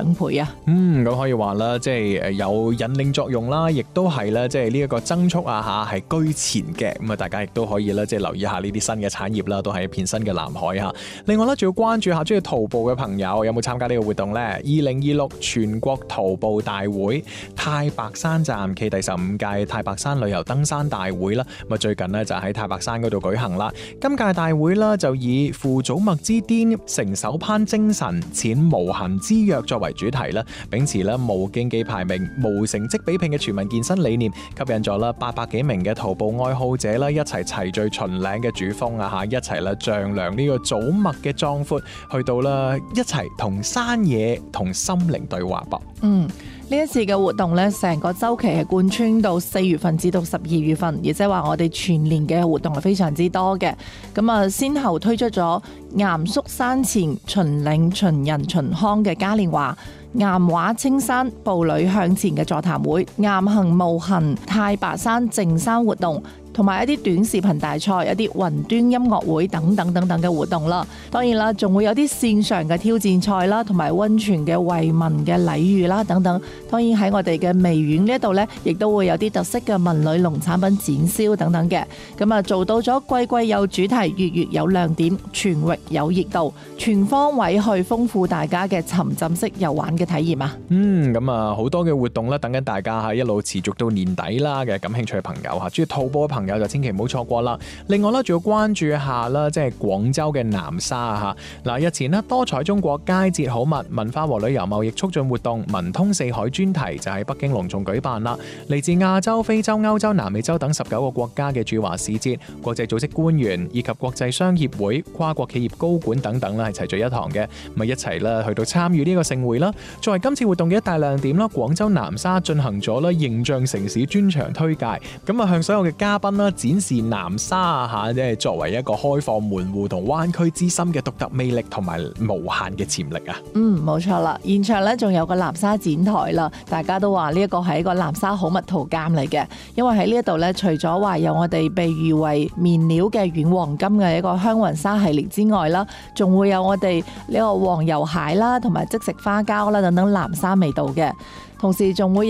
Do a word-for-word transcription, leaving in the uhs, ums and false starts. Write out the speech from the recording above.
兩倍啊。 嗯，咁可以話啦，即係有引領作用啦，亦都係咧，即係呢一個增速啊嚇係居前嘅。咁啊，大家亦都可以咧，即係留意下呢啲新嘅產業啦，都係一片新嘅藍海嚇。另外咧，仲要關注下中意徒步嘅朋友有冇參加呢個活動呢？二零二六全國徒步大會太白山站暨第十五屆太白山旅遊登山大會啦，咁啊最近呢，就喺太白山嗰度舉行啦。今屆大會啦就以扶祖脈之巔，成手攀精神，踐無痕之約作為主題啦，秉持咧無競技排名、無成績比拼嘅全民健身理念，吸引咗啦八百幾名嘅徒步愛好者啦一齊齊聚秦嶺嘅主峰啊嚇，一齊啦丈量呢個祖脈嘅壯闊，去到啦一齊同山野同心靈對話噃。 嗯。呢一次嘅活動咧，成個週期係貫穿到四月份至到十二月份，亦即係話我哋全年嘅活動係非常之多嘅。咁啊，先後推出咗嚴肅山前秦嶺秦人秦康嘅嘉年華、岩畫青山步履向前嘅座談會、岩行無痕太白山淨山活動，同埋一啲短視頻大賽、一啲雲端音樂會等等等等嘅活動啦。當然啦，仲會有啲線上嘅挑戰賽啦，同埋溫泉嘅惠民嘅禮遇啦等等。當然喺我哋嘅微縣呢一度呢，亦都會有啲特色嘅文旅農產品展銷等等嘅。咁啊，做到咗季季有主題，月月有亮點，全域有熱度，全方位去豐富大家嘅沉浸式遊玩嘅體驗啊！ 嗯，咁啊好多嘅活動咧，等緊大家嚇一路持續到年底啦嘅。感興趣嘅朋友嚇，中意徒步嘅朋友就千祈唔好錯過啦。另外咧，仲要關注一下啦，即係廣州嘅南沙嚇。嗱，日前咧多彩中國佳節好物文化和旅遊貿易促進活動文通四海專題就喺北京隆重舉辦啦。嚟自亞洲、非洲、歐洲、南美洲等十九個國家嘅駐華使節、國際組織官員以及國際商協會、跨國企業高管等等啦，係齊聚一堂嘅，咪一齊啦去到參與呢個盛會啦。作為今次活動嘅一大亮點啦，廣州南沙進行咗啦形象城市專場推介，咁啊向所有嘅嘉賓啦展示南沙啊嚇，即係作為一個開放門戶同灣區之心嘅獨特魅力同埋無限嘅潛力啊！嗯， 冇錯啦，現場咧仲有個南沙展台啦，大家都話呢一個係一個南沙好物圖鑑嚟嘅，因為喺呢一度咧，除咗話有我哋被譽為面料嘅軟黃金嘅一個香雲紗系列之外啦，仲會有我哋呢個黃油蟹啦，同埋即食花膠啦等等南沙味道嘅，同時仲會